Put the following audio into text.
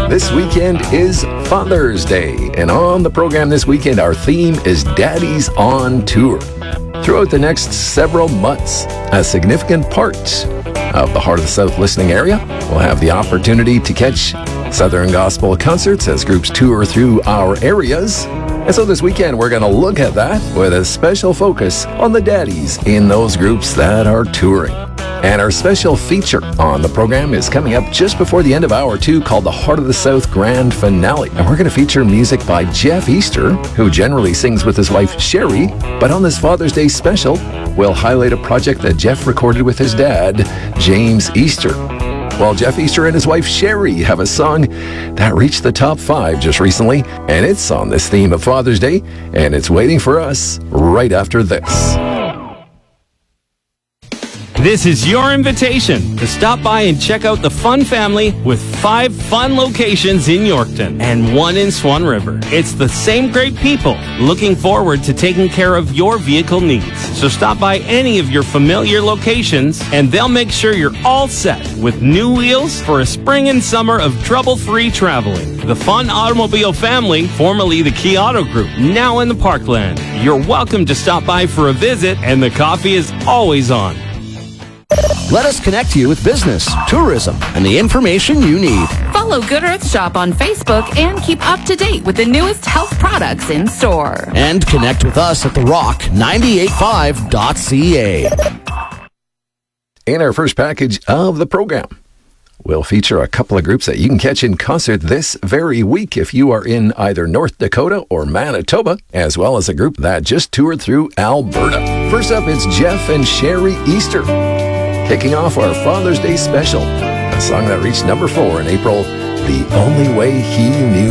This weekend is Father's Day, and on the program this weekend, our theme is Daddies on Tour. Throughout the next several months, a significant part of the Heart of the South listening area will have the opportunity to catch Southern Gospel concerts as groups tour through our areas. And so this weekend, we're going to look at that with a special focus on the daddies in those groups that are touring. And our special feature on the program is coming up just before the end of Hour 2 called the Heart of the South Grand Finale. And we're going to feature music by Jeff Easter, who generally sings with his wife Sherry. But on this Father's Day special, we'll highlight a project that Jeff recorded with his dad, James Easter. Well, Jeff Easter and his wife Sherry have a song that reached the top 5 just recently, and it's on this theme of Father's Day, and it's waiting for us right after this. This is your invitation to stop by and check out the Fun Family with 5 fun locations in Yorkton and 1 in Swan River. It's the same great people looking forward to taking care of your vehicle needs. So stop by any of your familiar locations and they'll make sure you're all set with new wheels for a spring and summer of trouble-free traveling. The Fun Automobile Family, formerly the Key Auto Group, now in the Parkland. You're welcome to stop by for a visit and the coffee is always on. Let us connect you with business, tourism, and the information you need. Follow Good Earth Shop on Facebook and keep up to date with the newest health products in store. And connect with us at therock985.ca. In our first package of the program, we'll feature a couple of groups that you can catch in concert this very week if you are in either North Dakota or Manitoba, as well as a group that just toured through Alberta. First up, it's Jeff and Sherry Easter, kicking off our Father's Day special, a song that reached number 4 in April, The Only Way He Knew